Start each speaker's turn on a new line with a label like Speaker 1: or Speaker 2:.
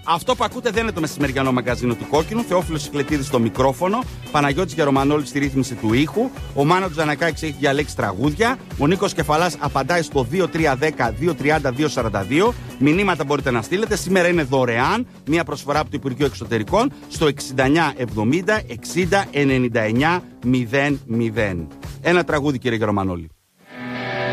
Speaker 1: Αυτό που ακούτε δεν είναι το μεσημεριανό μαγκαζίνο του Κόκκινου. Θεόφιλος Σικλετίδης στο μικρόφωνο. Παναγιώτης Γερομανόλης στη ρύθμιση του ήχου. Ο Μάνος Τζανακάκης έχει διαλέξει τραγούδια. Ο Νίκος Κεφαλάς απαντάει στο 2310-230-242. Μηνύματα μπορείτε να στείλετε. Σήμερα είναι δωρεάν. Μια προσφορά από το Υπουργείο Εξωτερικών στο 6970-60-99-00. Ένα τραγούδι, κύριε Γερομανόλη.